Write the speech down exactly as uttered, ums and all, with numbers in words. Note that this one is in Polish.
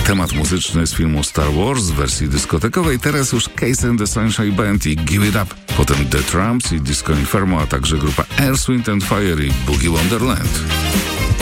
temat muzyczny z filmu Star Wars w wersji dyskotekowej, teraz już Case and the Sunshine Band i Give It Up, potem The Tramps i Disco Inferno, a także grupa Earth, Wind and Fire i Boogie Wonderland.